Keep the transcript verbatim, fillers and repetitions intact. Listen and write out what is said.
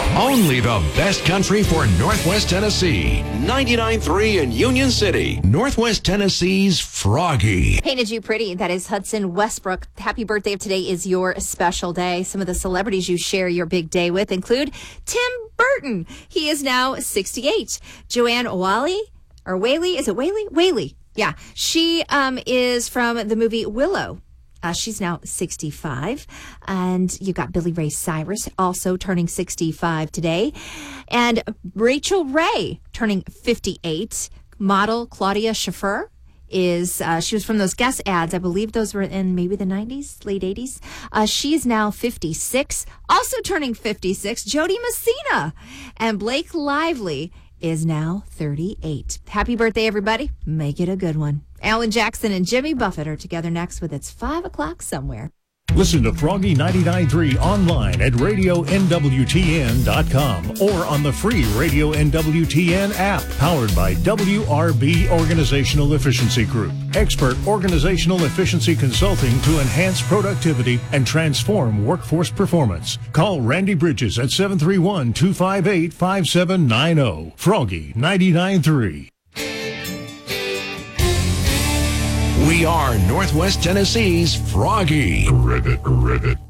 Only the best country for Northwest Tennessee. ninety-nine point three in Union City. Northwest Tennessee's Froggy. Painted You Pretty. That is Hudson Westbrook. Happy birthday of today is your special day. Some of the celebrities you share your big day with include Tim Burton. He is now sixty-eight. Joanne Whalley, or Whaley, is it Whaley? Whaley. Yeah. She um, is from the movie Willow. Uh, she's now sixty-five. And you got Billy Ray Cyrus also turning sixty-five today. And Rachel Ray turning fifty-eight. Model Claudia Schiffer is, uh, she was from those Guess ads. I believe those were in maybe the nineties, late eighties. Uh, she is now fifty-six. Also turning fifty-six, Jody Messina. And Blake Lively is now thirty-eight. Happy birthday, everybody. Make it a good one. Alan Jackson and Jimmy Buffett are together next with It's five o'clock Somewhere. Listen to Froggy ninety-nine point three online at radio N W T N dot com or on the free Radio N W T N app, powered by W R B Organizational Efficiency Group. Expert organizational efficiency consulting to enhance productivity and transform workforce performance. Call Randy Bridges at seven three one, two five eight, five seven nine zero. Froggy ninety-nine point three. We are Northwest Tennessee's Froggy. Ribbit, ribbit.